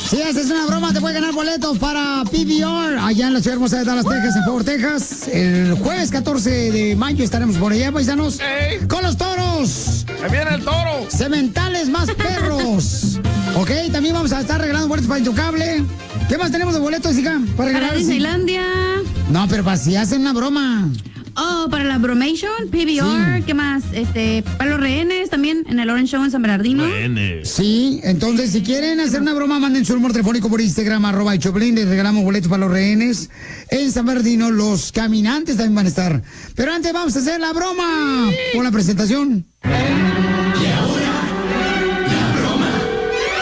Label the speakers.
Speaker 1: Si haces una broma, te puedes ganar boletos para PBR allá en la ciudad hermosa de Dallas, Texas, en Fort Worth, Texas. El jueves 14 de mayo estaremos por allá, paisanos.
Speaker 2: ¡Ey!
Speaker 1: ¡Con los toros!
Speaker 2: ¡Me viene el toro!
Speaker 1: ¡Cementales más perros! Ok, también vamos a estar regalando boletos para Intocable. ¿Qué más tenemos de boletos, hija? Para regalar.
Speaker 3: Disneylandia.
Speaker 1: No, pero para si hacen una broma.
Speaker 3: Oh, para la Bromation, PBR,
Speaker 1: Sí.
Speaker 3: ¿qué más? Para los rehenes también, en el Orange Show en San Bernardino.
Speaker 1: Sí, entonces si quieren hacer una broma, manden su número telefónico por Instagram, @Choplin, les regalamos boletos para los rehenes. En San Bernardino, los caminantes también van a estar. Pero antes vamos a hacer la broma. Con la presentación.